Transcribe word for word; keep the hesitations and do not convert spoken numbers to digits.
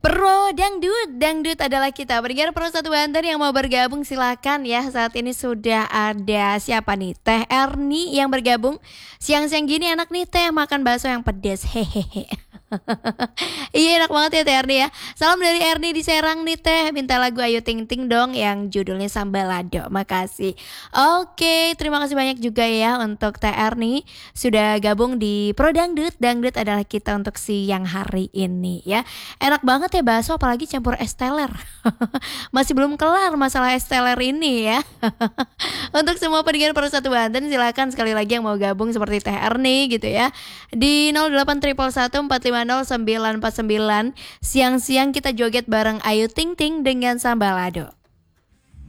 Pro Dangdut, Dangdut adalah kita. Pendengar Pro Satu Banten yang mau bergabung silakan ya. Saat ini sudah ada siapa nih? Teh Erni yang bergabung. Siang-siang gini enak nih teh makan bakso yang pedes. Hehehe. Iya enak banget ya Teh Erni ya. Salam dari Erni di Serang nih teh. Minta lagu Ayu Ting Ting dong yang judulnya Sambalado. Makasih. Oke, terima kasih banyak juga ya untuk Teh Erni sudah gabung di Pro Dangdut. Dangdut adalah kita untuk siang hari ini ya. Enak banget ya bakso apalagi campur es teler. Masih belum kelar masalah es teler ini ya. Untuk semua pendengar Pro Satu Banten silakan sekali lagi yang mau gabung seperti Teh Erni gitu ya. Di nol delapan satu satu empat lima nol sembilan empat sembilan. Siang-siang kita joget bareng Ayu Ting Ting dengan Sambalado.